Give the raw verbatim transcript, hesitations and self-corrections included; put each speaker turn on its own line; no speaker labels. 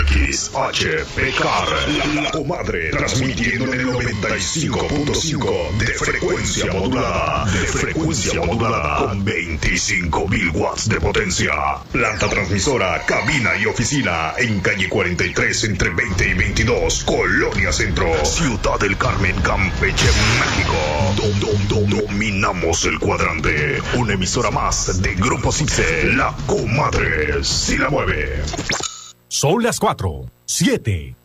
X H P K R, La Comadre, transmitiendo en el noventa y cinco punto cinco de frecuencia modulada, de frecuencia modulada, con veinticinco mil watts de potencia. Planta transmisora, cabina y oficina en calle cuarenta y tres entre veinte y veintidós, Colonia Centro, Ciudad del Carmen, Campeche, México. Dom, dom, dom, dominamos el cuadrante. Una emisora más de Grupo Cipse, La Comadre, si la mueve.
Son las cuatro, siete.